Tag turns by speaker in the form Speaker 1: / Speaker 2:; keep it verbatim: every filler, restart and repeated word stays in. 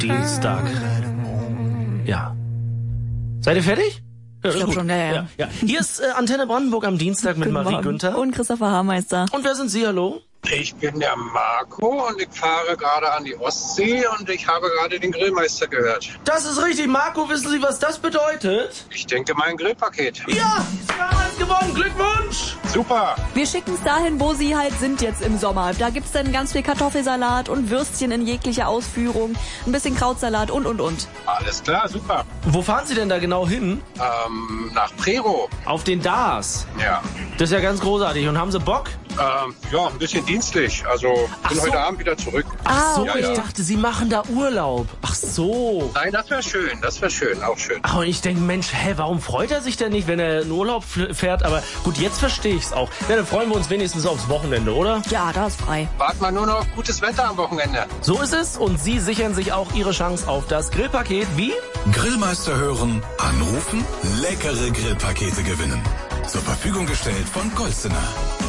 Speaker 1: Dienstag. Ja. Seid ihr fertig? Ja,
Speaker 2: Ich glaube schon, ja, ja.
Speaker 1: ja, ja. Hier ist äh, Antenne Brandenburg am Dienstag mit Marie Günther.
Speaker 2: Und Christopher Haarmeister.
Speaker 1: Und wer sind Sie, hallo?
Speaker 3: Ich bin der Marco und ich fahre gerade an die Ostsee und ich habe gerade den Grillmeister gehört.
Speaker 1: Das ist richtig. Marco, wissen Sie, was das bedeutet?
Speaker 3: Ich denke, mein Grillpaket.
Speaker 1: Ja, Sie haben eins gewonnen. Glückwunsch!
Speaker 3: Super!
Speaker 2: Wir schicken es dahin, wo Sie halt sind jetzt im Sommer. Da gibt's dann ganz viel Kartoffelsalat und Würstchen in jeglicher Ausführung, ein bisschen Krautsalat und, und, und.
Speaker 3: Alles klar, super.
Speaker 1: Wo fahren Sie denn da genau hin?
Speaker 3: Ähm, nach Prero.
Speaker 1: Auf den Dars.
Speaker 3: Ja.
Speaker 1: Das ist ja ganz großartig. Und haben Sie Bock?
Speaker 3: Ähm, ja, ein bisschen dienstlich. Also,
Speaker 1: Ach
Speaker 3: bin
Speaker 1: so.
Speaker 3: heute Abend wieder zurück.
Speaker 1: Ach so,
Speaker 2: okay.
Speaker 1: ich dachte, Sie machen da Urlaub. Ach so.
Speaker 3: Nein, das wäre schön, das wäre schön, auch schön.
Speaker 1: Ach, und ich denke, Mensch, hä, warum freut er sich denn nicht, wenn er in Urlaub f- fährt? Aber gut, jetzt verstehe ich es auch. Ja, dann freuen wir uns wenigstens aufs Wochenende, oder?
Speaker 2: Ja, da ist frei.
Speaker 3: Wart mal nur noch auf gutes Wetter am Wochenende.
Speaker 1: So ist es und Sie sichern sich auch Ihre Chance auf das Grillpaket wie?
Speaker 4: Grillmeister hören, anrufen, leckere Grillpakete gewinnen. Zur Verfügung gestellt von Golstener.